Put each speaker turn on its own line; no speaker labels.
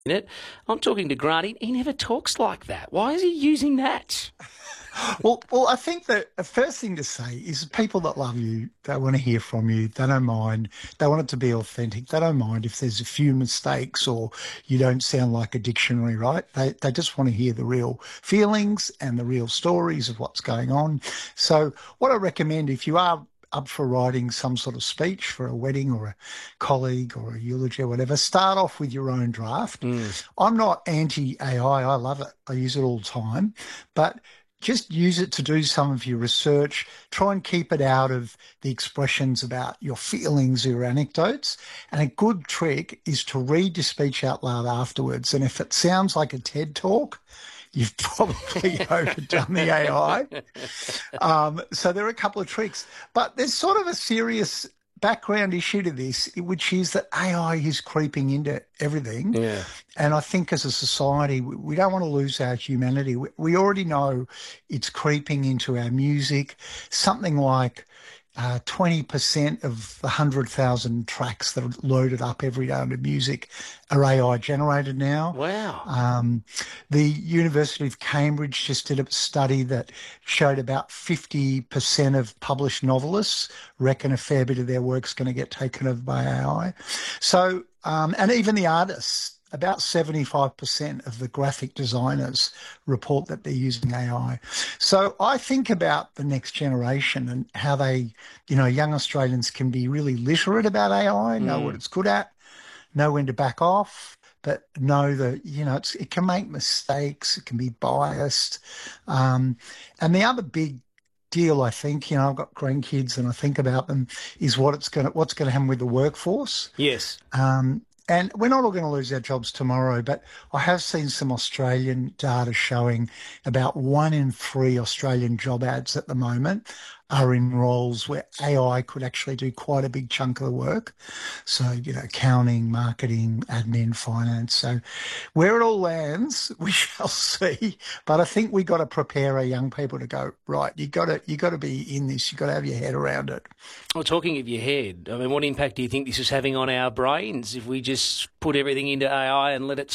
it. I'm talking to Grant. He never talks like that. Why is he using that?
Well, I think that the first thing to say is people that love you, they want to hear from you. They don't mind. They want it to be authentic. They don't mind if there's a few mistakes or you don't sound like a dictionary, right? They just want to hear the real feelings and the real stories of what's going on. So what I recommend, if you are up for writing some sort of speech for a wedding or a colleague or a eulogy or whatever, start off with your own draft.
Mm.
I'm not anti-AI. I love it. I use it all the time. But just use it to do some of your research. Try and keep it out of the expressions about your feelings or your anecdotes. And a good trick is to read your speech out loud afterwards. And if it sounds like a TED talk, you've probably overdone the AI. So there are a couple of tricks, but there's sort of a serious background issue to this, which is that AI is creeping into everything.
Yeah.
And I think as a society, we don't want to lose our humanity. We already know it's creeping into our music. Something like 20% of the 100,000 tracks that are loaded up every day into music are AI generated now.
Wow.
The University of Cambridge just did a study that showed about 50% of published novelists reckon a fair bit of their work's going to get taken over by AI. So, and even the artists, about 75% of the graphic designers report that they're using AI. So I think about the next generation and how they, young Australians can be really literate about AI, know what
Mm.
it's good at, know when to back off, but know that, it can make mistakes, it can be biased. And the other big deal, I think, I've got grandkids and I think about them, is what's going to happen with the workforce.
Yes.
And we're not all going to lose our jobs tomorrow, but I have seen some Australian data showing about 1 in 3 Australian job ads at the moment are in roles where AI could actually do quite a big chunk of the work. So, accounting, marketing, admin, finance. So where it all lands, we shall see. But I think we got to prepare our young people to go, right, you got to be in this. You got to have your head around it.
Well, talking of your head, I mean, what impact do you think this is having on our brains if we just put everything into AI and let it